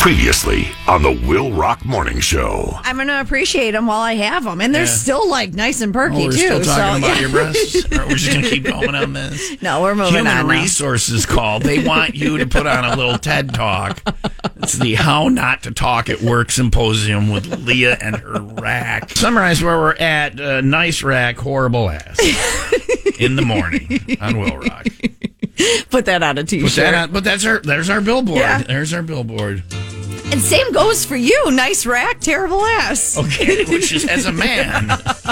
Previously on the Will Rock Morning Show. I'm going to appreciate them while I have them. And they're still like nice and perky, we're too. Still talking about your breasts? Or we're just going to keep going on this? No, we're moving Human on. Human Resources called. They want you to put on a little TED Talk. It's the How Not to Talk at Work Symposium with Leah and her rack. Summarize where we're at. Nice rack, horrible ass. In the morning on Will Rock. Put that on a t-shirt. But there's our billboard. Yeah. There's our billboard. And same goes for you. Nice rack, terrible ass. Okay, which is as a man.